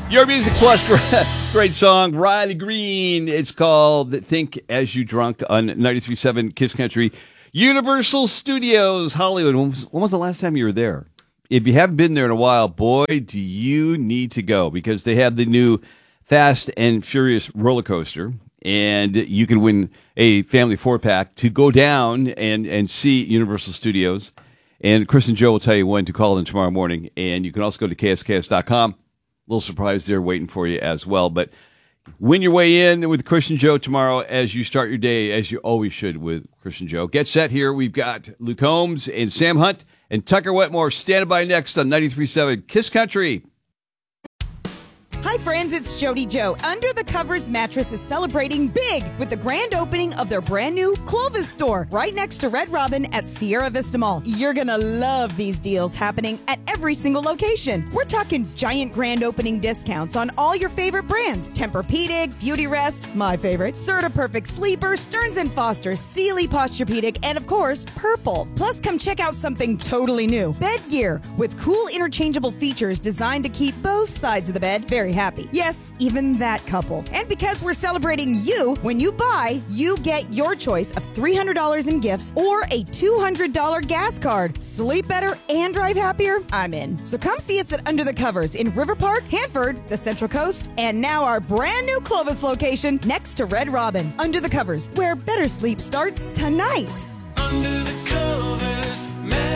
Your Music Plus, great song. Riley Green. It's called Think As You Drunk on 93.7 Kiss Country. Universal Studios, Hollywood. When was the last time you were there? If you haven't been there in a while, boy, do you need to go, because they have the new Fast and Furious roller coaster, and you can win a family 4-pack to go down and see Universal Studios. And Chris and Joe will tell you when to call in tomorrow morning, and you can also go to ksks.com. Little surprise there waiting for you as well. But win your way in with Chris and Joe tomorrow as you start your day, as you always should with Chris and Joe. Get set here. We've got Luke Holmes and Sam Hunt and Tucker Wetmore standing by next on 93.7 Kiss Country. Hi friends, it's Jody Joe. Under the Covers Mattress is celebrating big with the grand opening of their brand new Clovis store right next to Red Robin at Sierra Vista Mall. You're gonna love these deals happening at every single location. We're talking giant grand opening discounts on all your favorite brands: Tempur-Pedic, Beautyrest, my favorite, Serta Perfect Sleeper, Stearns & Foster, Sealy Posturepedic, and of course, Purple. Plus, come check out something totally new: bed gear with cool interchangeable features designed to keep both sides of the bed very happy. Yes, even that couple. And because we're celebrating you, when you buy, you get your choice of $300 in gifts or a $200 gas card. Sleep better and drive happier? I'm in. So come see us at Under the Covers in River Park, Hanford, the Central Coast, and now our brand new Clovis location next to Red Robin. Under the Covers, where better sleep starts tonight. Under the covers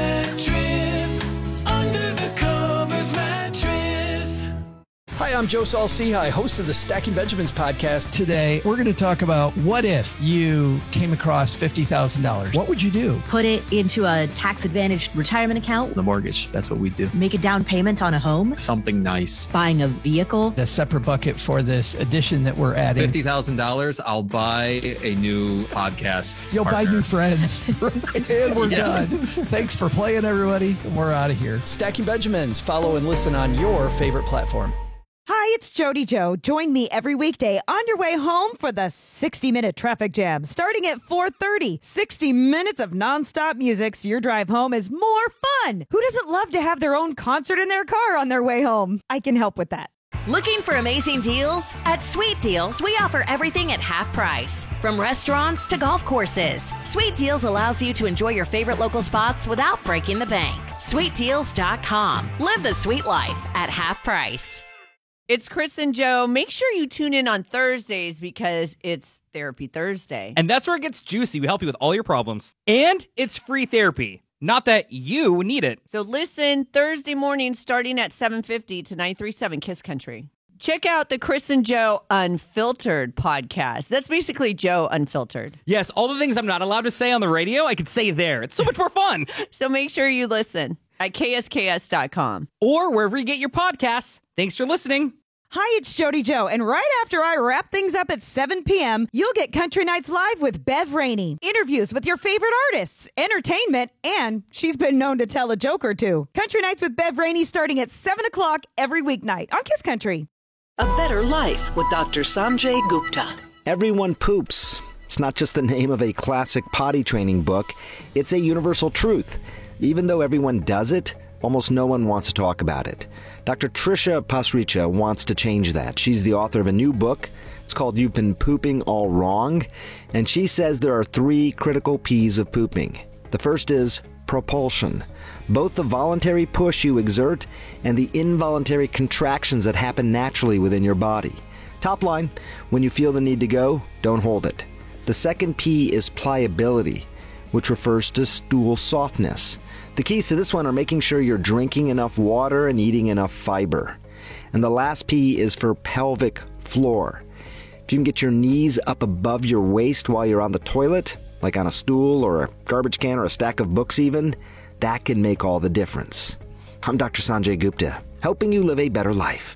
mattress. Under the covers mattress. Hi, I'm Joe Saul-Sehy, host of the Stacking Benjamins podcast. Today, we're going to talk about what if you came across $50,000? What would you do? Put it into a tax-advantaged retirement account. The mortgage, that's what we do. Make a down payment on a home. Something nice. Buying a vehicle. A separate bucket for this addition that we're adding. $50,000, I'll buy a new podcast. You'll partner. buy new friends. And we're done. Thanks for playing, everybody. And we're out of here. Stacking Benjamins. Follow and listen on your favorite platform. Hi, it's Jody Joe. Join me every weekday on your way home for the 60-minute traffic jam. Starting at 4:30, 60 minutes of nonstop music so your drive home is more fun. Who doesn't love to have their own concert in their car on their way home? I can help with that. Looking for amazing deals? At Sweet Deals, we offer everything at half price. From restaurants to golf courses, Sweet Deals allows you to enjoy your favorite local spots without breaking the bank. SweetDeals.com. Live the sweet life at half price. It's Chris and Joe. Make sure you tune in on Thursdays because it's Therapy Thursday. And that's where it gets juicy. We help you with all your problems. And it's free therapy. Not that you need it. So listen Thursday morning starting at 7:50 to 93.7 Kiss Country. Check out the Chris and Joe Unfiltered podcast. That's basically Joe Unfiltered. Yes, all the things I'm not allowed to say on the radio, I could say there. It's so much more fun. So make sure you listen at ksks.com. Or wherever you get your podcasts. Thanks for listening. Hi, it's Jody Joe, and right after I wrap things up at 7 p.m., you'll get Country Nights Live with Bev Rainey. Interviews with your favorite artists, entertainment, and she's been known to tell a joke or two. Country Nights with Bev Rainey starting at 7 o'clock every weeknight on Kiss Country. A Better Life with Dr. Sanjay Gupta. Everyone poops. It's not just the name of a classic potty training book. It's a universal truth. Even though everyone does it, almost no one wants to talk about it. Dr. Trisha Pasricha wants to change that. She's the author of a new book. It's called You've Been Pooping All Wrong. And she says there are 3 critical P's of pooping. The first is propulsion. Both the voluntary push you exert and the involuntary contractions that happen naturally within your body. Top line, when you feel the need to go, don't hold it. The second P is pliability, which refers to stool softness. The keys to this one are making sure you're drinking enough water and eating enough fiber. And the last P is for pelvic floor. If you can get your knees up above your waist while you're on the toilet, like on a stool or a garbage can or a stack of books even, that can make all the difference. I'm Dr. Sanjay Gupta, helping you live a better life.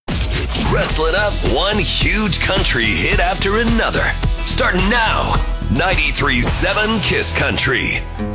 Wrestling up one huge country hit after another. Starting now, 93.7 Kiss Country.